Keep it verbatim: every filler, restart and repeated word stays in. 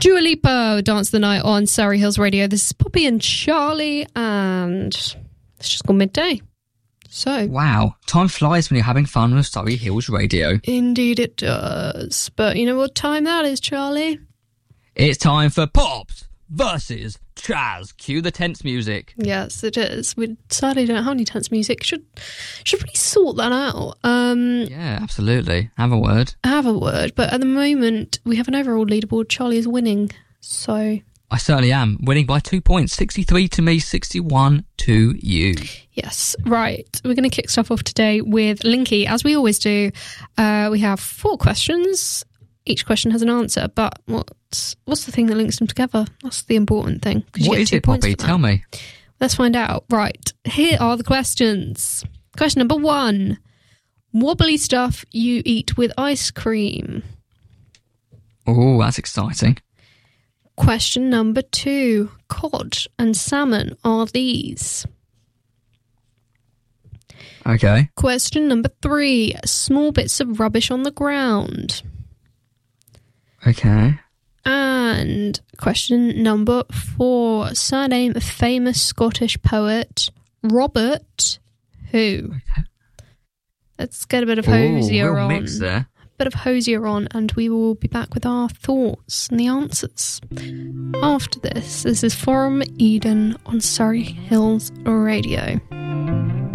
Dua Lipa, Dance of the Night on Surrey Hills Radio. This is Poppy and Charlie, and it's just gone midday. So wow, time flies when you're having fun with Surrey Hills Radio. Indeed it does. But you know what time that is, Charlie? It's time for Pops versus Chaz. Cue the tense music. Yes, it is. We sadly don't have any tense music. Should should really sort that out. Um, yeah, absolutely. Have a word. Have a word. But at the moment, we have an overall leaderboard. Charlie is winning. So I certainly am. Winning by two points. sixty-three to me, sixty-one to you. Yes, right. We're going to kick stuff off today with Linky. As we always do, uh, we have four questions. Each question has an answer, but what's what's the thing that links them together? That's the important thing. What is it, Poppy? Tell me. Let's find out. Right, here are the questions. Question number one. Wobbly stuff you eat with ice cream. Oh, that's exciting. Question number two. Cod and salmon are these? Okay. Question number three. Small bits of rubbish on the ground. Okay. And question number four. Surname of famous Scottish poet Robert who? Okay. Let's get a bit of Ooh, Hosier real on. mix there. Bit of Hosier on, and we will be back with our thoughts and the answers after this. This is Forum Eden on Surrey Hills Radio.